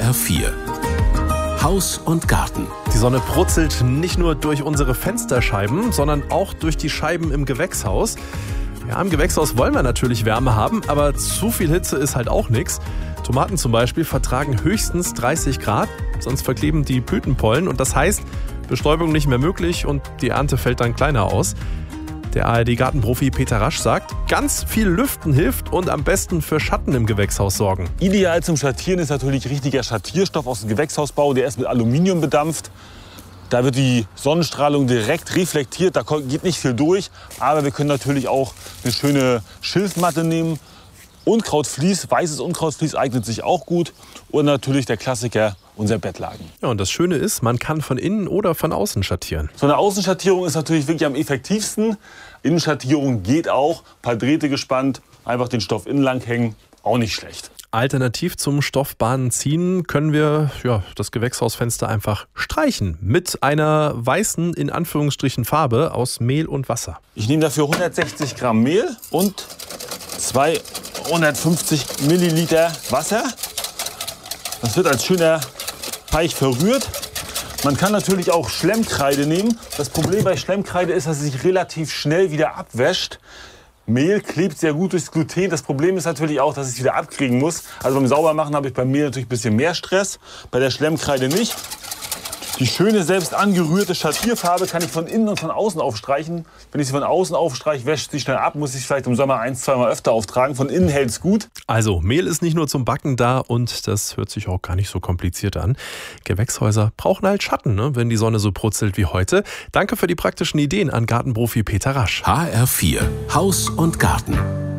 HR4 Haus und Garten. Die Sonne brutzelt nicht nur durch unsere Fensterscheiben, sondern auch durch die Scheiben im Gewächshaus. Ja, im Gewächshaus wollen wir natürlich Wärme haben, aber zu viel Hitze ist halt auch nichts. Tomaten zum Beispiel vertragen höchstens 30 Grad, sonst verkleben die Blütenpollen und das heißt, Bestäubung nicht mehr möglich und die Ernte fällt dann kleiner aus. Der ARD-Gartenprofi Peter Rasch sagt, ganz viel Lüften hilft und am besten für Schatten im Gewächshaus sorgen. Ideal zum Schattieren ist natürlich richtiger Schattierstoff aus dem Gewächshausbau. Der ist mit Aluminium bedampft. Da wird die Sonnenstrahlung direkt reflektiert, da geht nicht viel durch. Aber wir können natürlich auch eine schöne Schilfmatte nehmen. Unkrautvlies, weißes Unkrautvlies eignet sich auch gut. Und natürlich der Klassiker, unser Bettlaken. Ja, und das Schöne ist, man kann von innen oder von außen schattieren. So eine Außenschattierung ist natürlich wirklich am effektivsten. Innenschattierung geht auch, ein paar Drähte gespannt, einfach den Stoff innen lang hängen, auch nicht schlecht. Alternativ zum Stoffbahnen ziehen können wir das Gewächshausfenster einfach streichen mit einer weißen, in Anführungsstrichen, Farbe aus Mehl und Wasser. Ich nehme dafür 160 Gramm Mehl und 250 Milliliter Wasser. Das wird als schöner Teig verrührt. Man kann natürlich auch Schlemmkreide nehmen. Das Problem bei Schlemmkreide ist, dass sie sich relativ schnell wieder abwäscht. Mehl klebt sehr gut durchs Gluten. Das Problem ist natürlich auch, dass ich es wieder abkriegen muss. Also beim Saubermachen habe ich beim Mehl natürlich ein bisschen mehr Stress, bei der Schlemmkreide nicht. Die schöne, selbst angerührte Schattierfarbe kann ich von innen und von außen aufstreichen. Wenn ich sie von außen aufstreiche, wäscht sie schnell ab, muss ich vielleicht im Sommer 1-2 Mal öfter auftragen. Von innen hält es gut. Also, Mehl ist nicht nur zum Backen da und das hört sich auch gar nicht so kompliziert an. Gewächshäuser brauchen halt Schatten, ne, wenn die Sonne so brutzelt wie heute. Danke für die praktischen Ideen an Gartenprofi Peter Rasch. HR4 Haus und Garten.